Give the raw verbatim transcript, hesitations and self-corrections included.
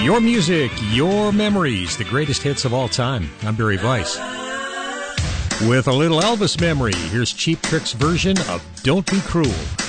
Your music, your memories, the greatest hits of all time. I'm Barry Weiss. With a little Elvis memory, here's Cheap Trick's version of Don't Be Cruel.